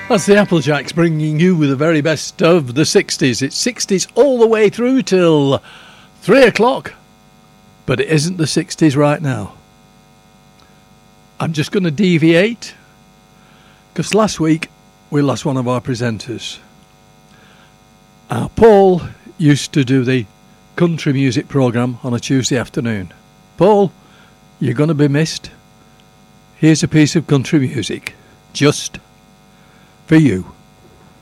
That's the Applejacks bringing you the very best of the 60s. It's 60s all the way through till 3 o'clock. But it isn't the 60s right now. I'm just going to deviate, because last week we lost one of our presenters. Paul used to do the country music programme on a Tuesday afternoon. Paul, you're going to be missed. Here's a piece of country music, just for you.